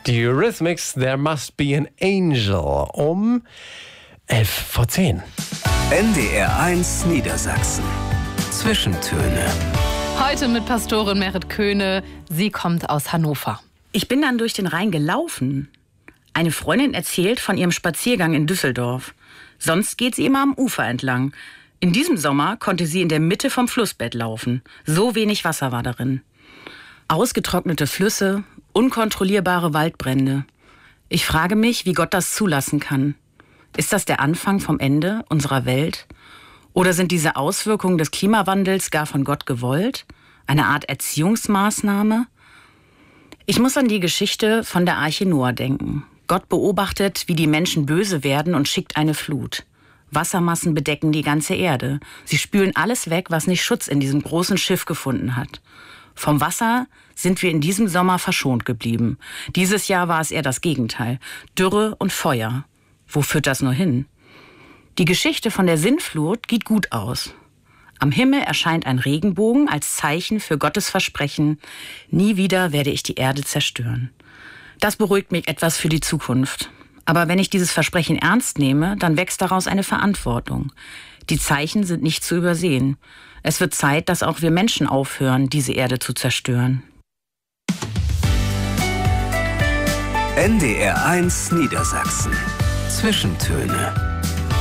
Die Eurythmics, There Must Be an Angel, um 11:10. NDR 1 Niedersachsen. Zwischentöne. Heute mit Pastorin Merit Köhne. Sie kommt aus Hannover. Ich bin dann durch den Rhein gelaufen. Eine Freundin erzählt von ihrem Spaziergang in Düsseldorf. Sonst geht sie immer am Ufer entlang. In diesem Sommer konnte sie in der Mitte vom Flussbett laufen. So wenig Wasser war darin. Ausgetrocknete Flüsse, unkontrollierbare Waldbrände. Ich frage mich, wie Gott das zulassen kann. Ist das der Anfang vom Ende unserer Welt? Oder sind diese Auswirkungen des Klimawandels gar von Gott gewollt? Eine Art Erziehungsmaßnahme? Ich muss an die Geschichte von der Arche Noah denken. Gott beobachtet, wie die Menschen böse werden und schickt eine Flut. Wassermassen bedecken die ganze Erde. Sie spülen alles weg, was nicht Schutz in diesem großen Schiff gefunden hat. Vom Wasser sind wir in diesem Sommer verschont geblieben. Dieses Jahr war es eher das Gegenteil. Dürre und Feuer. Wo führt das nur hin? Die Geschichte von der Sintflut geht gut aus. Am Himmel erscheint ein Regenbogen als Zeichen für Gottes Versprechen: Nie wieder werde ich die Erde zerstören. Das beruhigt mich etwas für die Zukunft. Aber wenn ich dieses Versprechen ernst nehme, dann wächst daraus eine Verantwortung. Die Zeichen sind nicht zu übersehen. Es wird Zeit, dass auch wir Menschen aufhören, diese Erde zu zerstören. NDR 1 Niedersachsen. Zwischentöne.